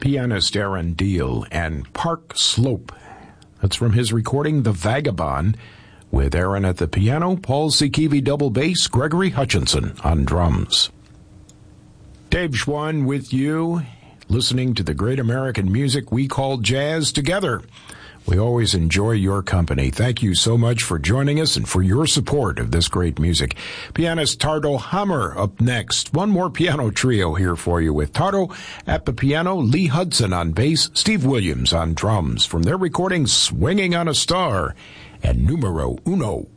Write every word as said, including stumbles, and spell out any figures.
pianist Aaron Deal, and Park Slope. That's from his recording, The Vagabond, with Aaron at the piano, Paul Sikivi double bass, Gregory Hutchinson on drums. Dave Schwann with you, listening to the great American music we call jazz together. We always enjoy your company. Thank you so much for joining us and for your support of this great music. Pianist Tardo Hammer up next. One more piano trio here for you with Tardo at the piano, Lee Hudson on bass, Steve Williams on drums from their recording Swinging on a Star and Numero Uno.